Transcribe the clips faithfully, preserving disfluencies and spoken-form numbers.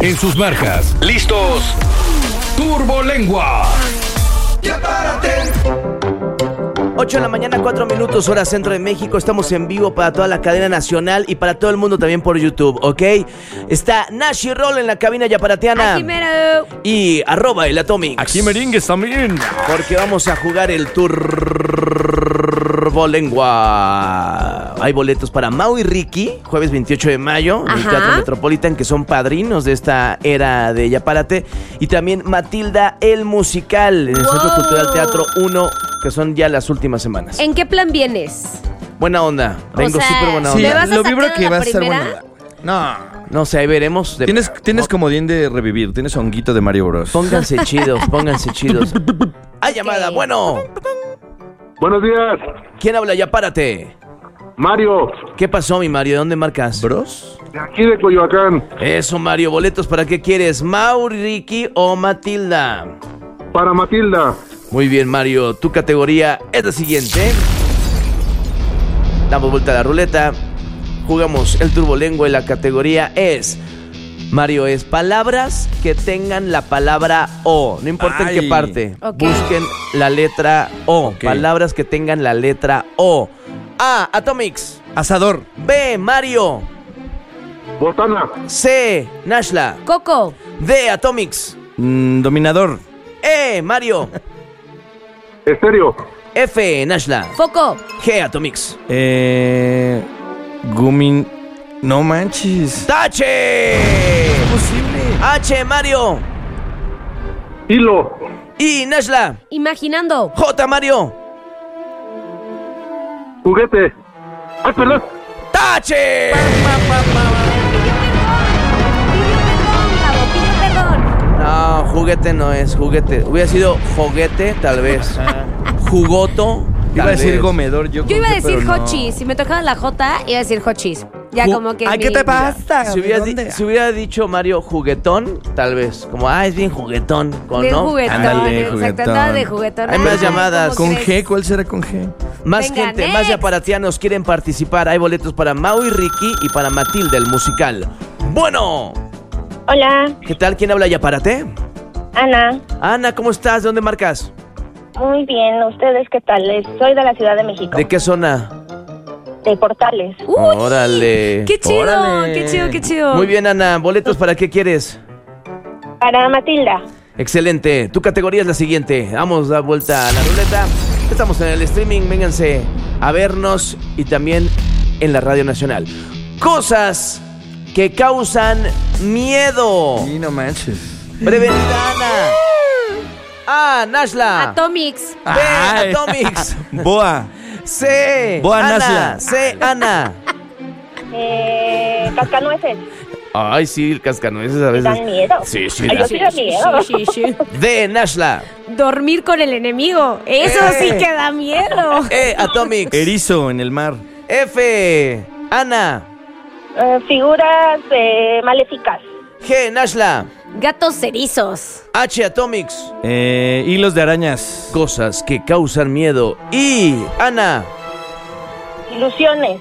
En sus marcas, listos, Turbolengua. Ya párate. ocho de la mañana, cuatro minutos, hora centro de México. Estamos en vivo para toda la cadena nacional y para todo el mundo también por YouTube, ¿ok? Está Nashi Roll en la cabina yaparateana. Aquí mero. Y arroba el Atomics. Aquí merengues también. Porque vamos a jugar el Turbolengua. Hay boletos para Mau y Ricky, jueves veintiocho de mayo, en el Ajá. Teatro Metropolitan, que son padrinos de esta era de Yapárate. Y también Matilda, el musical, en el Wow. Centro Cultural Teatro uno, que son ya las últimas semanas. ¿En qué plan vienes? Buena onda, vengo O sea, súper buena Sí, ¿le onda. vas a lo sacar vibro a que la va a estar primera? buena. No. No sé, ahí veremos. De- Tienes, tienes comodín de revivir, tienes honguito de Mario Bros. Pónganse chidos, pónganse chidos. ¡Hay llamada! Bueno, Buenos días, ¿quién habla? Yapárate. Mario, ¿Qué pasó, mi Mario? ¿De dónde marcas? ¿Bros? de aquí de Coyoacán, Eso, Mario. ¿Boletos para qué quieres? ¿Mau, Ricky o Matilda? para Matilda. Muy bien, Mario. Tu categoría es la siguiente. Damos vuelta a la ruleta. Jugamos el Turbolengua y la categoría es... Mario, es palabras que tengan la palabra O. No importa en Ay. qué parte. Ok. Busquen la letra O. Ok. Palabras que tengan la letra O. A. Atomics. Asador. B. Mario. Botana, C. Nashla. Coco. D. Atomics. Mm, dominador. E. Mario. estéreo, F. Nashla. Foco. G. Atomics. Eh. Gumin. No manches. ¡Tache! Posible. H. Mario. hilo, I. Nashla. Imaginando. J. Mario. juguete. Ay, perdón. ¡Tache! Pide perdón. No, juguete no es juguete. Hubiera sido juguete, tal vez. Jugoto. Iba a tal decir vez. gomedor. Yo, Yo iba a con G, decir pero no. hochis. Si me tocaba la J, iba a decir hochis. Ya Ju- como que. Ay, mi- ¿qué te mira. pasa? Si hubiera, ¿De di- dónde? si hubiera dicho Mario juguetón, tal vez. Como, ah, es bien juguetón. Con, De ¿no? juguetón. Ándale, Exacto, juguetón. andaba de juguetón. Hay más Ay, llamadas. ¿cómo ¿Con crees? G? ¿Cuál será con G? Más Venga, gente, next. más yaparatianos quieren participar. Hay boletos para Mau y Ricky y para Matilda, el musical. Bueno, Hola, ¿qué tal? ¿Quién habla Yaparate? Ana. Ana, ¿cómo estás? ¿De dónde marcas? Muy bien, ¿ustedes qué tal? Les- Soy de la Ciudad de México, ¿De qué zona? de Portales. Uy, Órale. ¡Qué chido! Órale. ¡Qué chido, qué chido! Muy bien, Ana. ¿Boletos para qué quieres? Para Matilda. Excelente. Tu categoría es la siguiente. Vamos a dar vuelta a la ruleta. Estamos en el streaming. Vénganse a vernos y también en la Radio Nacional. Cosas que causan miedo. Sí, no manches. Brevedad, Ana. A. Nashla. Atomics. B. Ay. Atomics. Boa. C. Boa Ana. Nashla. C. Ana. Eh, Cascanueces. Ay, sí, el cascanueces a Me veces. dan miedo. Sí, sí. Ay, da- yo sí da miedo. Sí, sí, sí. D. Nashla. Dormir con el enemigo. Eso Eh. sí que da miedo. E. Atomics. Erizo en el mar. F. Ana. Eh, figuras eh, maléficas. G. Nashla. Gatos erizos. H. Atomics. Eh, hilos de arañas. Cosas que causan miedo. I. Ana. Ilusiones.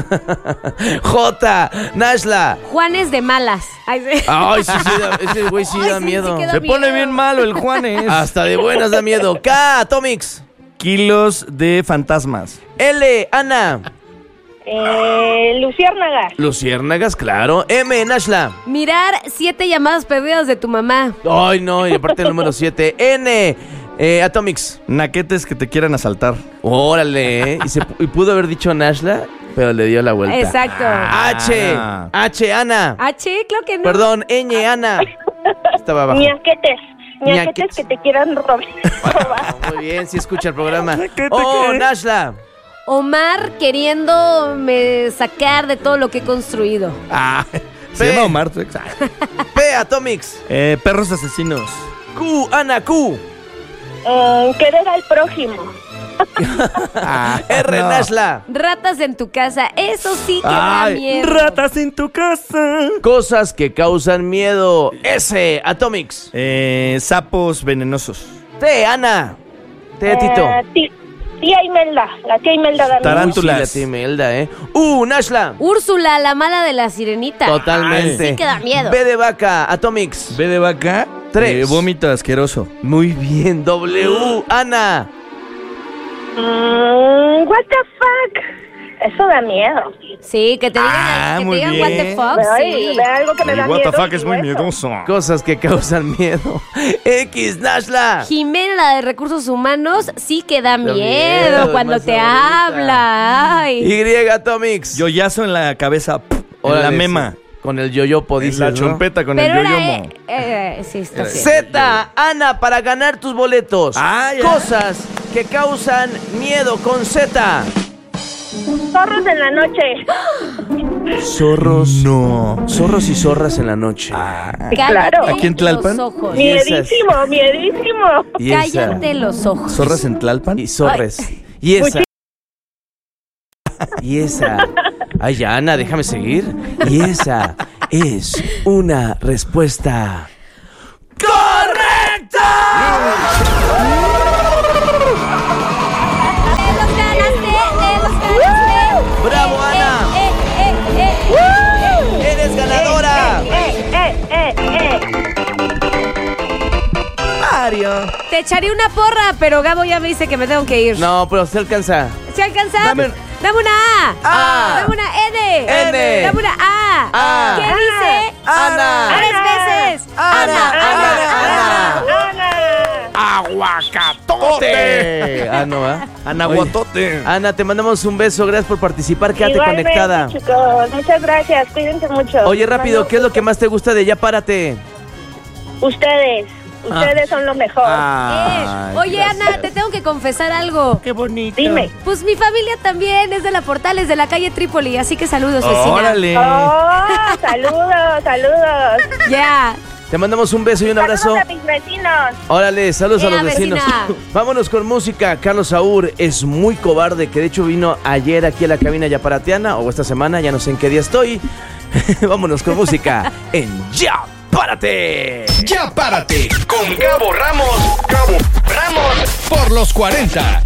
J. Nashla. Juanes de malas. Ay, sí. Ay, sí, sí, da- ese güey sí Ay, da sí, miedo. sí que da Se pone miedo. bien malo el Juanes. Hasta de buenas da miedo. K. Atomics. Kilos de fantasmas. L. Ana. Eh, luciérnagas. Luciérnagas, claro. M. Nashla. Mirar siete llamadas perdidas de tu mamá. Ay, no, y aparte el número siete. N. Eh, Atomics. Naquetes que te quieran asaltar. Órale, ¿eh? Y, se, y pudo haber dicho Nashla, pero le dio la vuelta. Exacto. H. Ah. H. Ana. H, creo que no. Perdón, Ñ. Ana. Estaba abajo. Ñaquetes. Ñaquetes. Ñaquetes que te quieran robar. robar. Muy bien, sí escucha el programa. ¿Qué te Oh, qué? Nashla. Omar queriéndome sacar de todo lo que he construido. Ah, se P. llama Omar. tu ex. Ah. P. Atomics. Eh, perros asesinos. Q. Ana. Q. Eh, querer al prójimo. Ah, R. no. Nashla. Ratas en tu casa. Eso sí que da Ay, miedo. ratas en tu casa. Cosas que causan miedo. S. Atomics. Eh, sapos venenosos. T. Ana. T. Tito. Eh, ti- tía Imelda, la tía Imelda Damián. Tarántulas. Uy, sí, la tía Imelda, ¿eh? Uh, Nashla. Úrsula, la mala de la sirenita. Totalmente. Sí que da miedo. B de vaca, Atomics. B de vaca. Tres. eh, vómito asqueroso. Muy bien, W. Ana. Mm, what the fuck. Eso da miedo. Sí, que te digan, Ah, que te muy digan what the bien. fuck, Ay, sí. ve algo que me da El what miedo. the fuck es y muy eso. miedoso. Cosas que causan miedo. X, Nashla. Jimena, la de recursos humanos, sí que da miedo, miedo, cuando más te ahorita. habla. Ay. Y, Atomics. Yoyazo en la cabeza. pf, En Órale, la sí. mema. Con el yoyopo, En dices, la ¿no? chompeta con Pero el era, yoyomo. eh, eh, sí, está bien. Z, Ana, para ganar tus boletos. Ah, ya. Cosas que causan miedo con Z. Zorros en la noche. Zorros. No. Zorros y zorras en la noche. Cállate Claro. ¿Aquí en Tlalpan? los ojos. Y esas- Miedísimo, miedísimo. Y esa. Cállate los ojos. ¿Zorras en Tlalpan? Y zorres. Y esa. Y esa. Ay, Ana, déjame seguir. Y esa es una respuesta correcta. ¡Te los ganaste! ¡Te los ganaste! ¡Bravo, Eh, Ana! eh, eh, eh, eh, eh. ¡Eres ganadora! Eh, eh, eh, eh. Mario. Te echaré una porra, pero Gabo ya me dice que me tengo que ir. No, pero se alcanza. ¿Se alcanza? Dame- Dame una A. A. Dame una N. N. Dame una A. A. ¿Qué dice? Ana. Tres veces. Ana, Ana, Ana. Ana. ¡Aguacatote! Ah, no, ¿ah? Anahuatote. Ana, te mandamos un beso. Gracias por participar. Quédate Igualmente, conectada. chicos. Muchas gracias. Cuídense mucho. Oye, rápido, ¿qué es lo que más te gusta de Ya Párate? Ustedes. Ustedes son lo mejor. Eh, Oye, Ana, te tengo que confesar algo. Qué bonito. Dime. Pues mi familia también es de la Portales de la calle Trípoli, así que saludos, vecina. Órale. Oh, saludos, saludos. Ya. Te mandamos un beso y un abrazo. Saludos a mis vecinos. Órale, saludos a Ea, los vecinos. vecina. Vámonos con música. Carlos Saúl es muy cobarde, que de hecho vino ayer aquí a la cabina yaparateana, o esta semana, ya no sé en qué día estoy. Vámonos con música en Ya Párate. Ya párate con Gabo Ramos. Gabo Ramos por los cuarenta.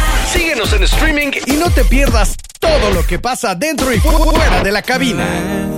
Síguenos en streaming y no te pierdas todo lo que pasa dentro y fu- fuera de la cabina.